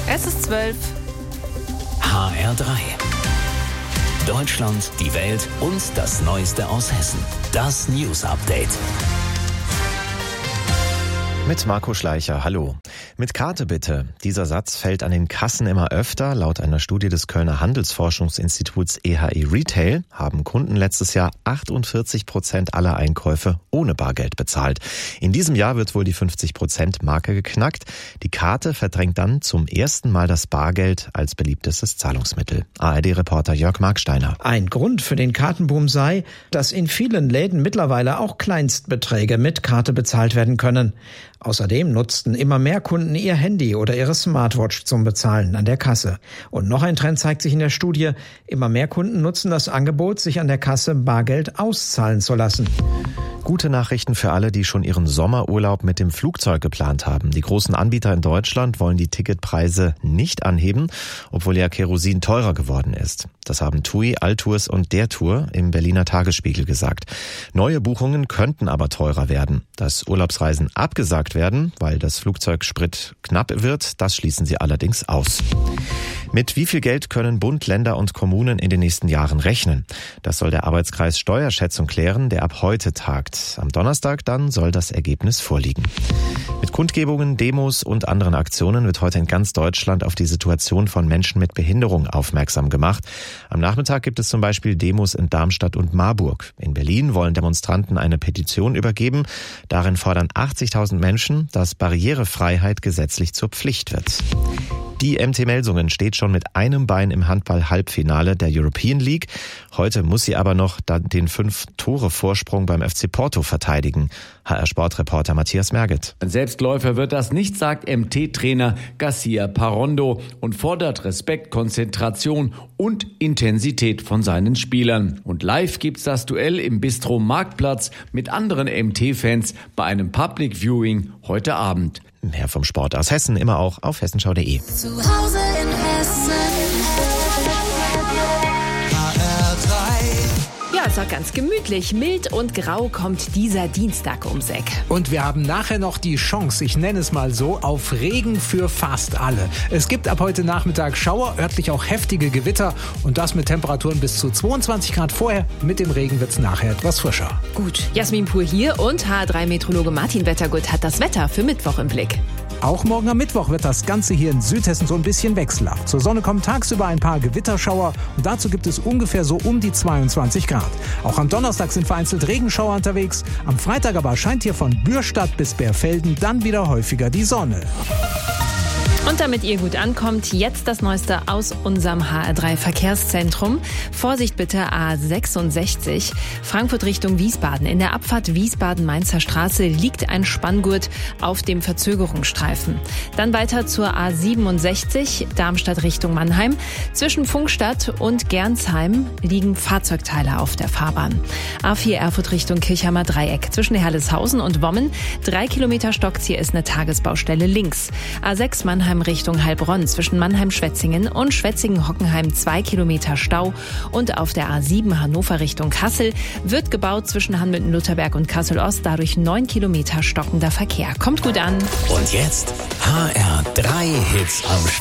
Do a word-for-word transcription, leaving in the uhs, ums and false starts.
Es ist zwölf. H R drei. Deutschland, die Welt und das Neueste aus Hessen. Das News Update. Mit Marco Schleicher, hallo. Mit Karte bitte. Dieser Satz fällt an den Kassen immer öfter. Laut einer Studie des Kölner Handelsforschungsinstituts E H E Retail haben Kunden letztes Jahr achtundvierzig Prozent aller Einkäufe ohne Bargeld bezahlt. In diesem Jahr wird wohl die fünfzig Prozent Marke geknackt. Die Karte verdrängt dann zum ersten Mal das Bargeld als beliebtestes Zahlungsmittel. A R D-Reporter Jörg Marksteiner. Ein Grund für den Kartenboom sei, dass in vielen Läden mittlerweile auch Kleinstbeträge mit Karte bezahlt werden können. Außerdem nutzten immer mehr Kunden ihr Handy oder ihre Smartwatch zum Bezahlen an der Kasse. Und noch ein Trend zeigt sich in der Studie. Immer mehr Kunden nutzen das Angebot, sich an der Kasse Bargeld auszahlen zu lassen. Gute Nachrichten für alle, die schon ihren Sommerurlaub mit dem Flugzeug geplant haben. Die großen Anbieter in Deutschland wollen die Ticketpreise nicht anheben, obwohl ja Kerosin teurer geworden ist. Das haben TUI, Altours und Der Tour im Berliner Tagesspiegel gesagt. Neue Buchungen könnten aber teurer werden. Dass Urlaubsreisen abgesagt werden, weil das Flugzeugsprit knapp wird, das schließen sie allerdings aus. Mit wie viel Geld können Bund, Länder und Kommunen in den nächsten Jahren rechnen? Das soll der Arbeitskreis Steuerschätzung klären, der ab heute tagt. Am Donnerstag dann soll das Ergebnis vorliegen. Mit Kundgebungen, Demos und anderen Aktionen wird heute in ganz Deutschland auf die Situation von Menschen mit Behinderung aufmerksam gemacht. Am Nachmittag gibt es zum Beispiel Demos in Darmstadt und Marburg. In Berlin wollen Demonstranten eine Petition übergeben. Darin fordern achtzigtausend Menschen, dass Barrierefreiheit gesetzlich zur Pflicht wird. Die M T Melsungen steht schon mit einem Bein im Handball-Halbfinale der European League. Heute muss sie aber noch den fünf-Tore-Vorsprung beim F C Porto verteidigen. H R-Sportreporter Matthias Merget. Ein Selbstläufer wird das nicht, sagt M T-Trainer Garcia Parrondo und fordert Respekt, Konzentration und Intensität von seinen Spielern. Und live gibt's das Duell im Bistro Marktplatz mit anderen M T-Fans bei einem Public Viewing heute Abend. Mehr vom Sport aus Hessen immer auch auf hessenschau punkt de. Zu Hause in Hessen. H R drei. Ja, ist auch ganz gemütlich. Mild und grau kommt dieser Dienstag ums Eck. Und wir haben nachher noch die Chance, ich nenne es mal so, auf Regen für fast alle. Es gibt ab heute Nachmittag Schauer, örtlich auch heftige Gewitter und das mit Temperaturen bis zu zweiundzwanzig Grad vorher. Mit dem Regen wird es nachher etwas frischer. Gut, Jasmin Pur hier und H R drei Meteorologe Martin Wettergut hat das Wetter für Mittwoch im Blick. Auch morgen am Mittwoch wird das Ganze hier in Südhessen so ein bisschen wechselhaft. Zur Sonne kommen tagsüber ein paar Gewitterschauer und dazu gibt es ungefähr so um die zweiundzwanzig Grad. Auch am Donnerstag sind vereinzelt Regenschauer unterwegs. Am Freitag aber scheint hier von Bürstadt bis Bärfelden dann wieder häufiger die Sonne. Und damit ihr gut ankommt, jetzt das Neueste aus unserem H R drei Verkehrszentrum. Vorsicht bitte A sechsundsechzig, Frankfurt Richtung Wiesbaden. In der Abfahrt Wiesbaden-Mainzer Straße liegt ein Spanngurt auf dem Verzögerungsstreifen. Dann weiter zur A siebenundsechzig, Darmstadt Richtung Mannheim. Zwischen Funkstadt und Gernsheim liegen Fahrzeugteile auf der Fahrbahn. A vier Erfurt Richtung Kirchheimer Dreieck. Zwischen Herleshausen und Wommen. Drei Kilometer stockt's, hier ist eine Tagesbaustelle links. A sechs Mannheim Richtung Heilbronn, zwischen Mannheim-Schwetzingen und Schwetzingen-Hockenheim zwei Kilometer Stau. Und auf der A sieben Hannover Richtung Kassel wird gebaut zwischen Hanmütten-Lutherberg und Kassel-Ost, dadurch neun Kilometer stockender Verkehr. Kommt gut an. Und jetzt H R drei Hits am Start.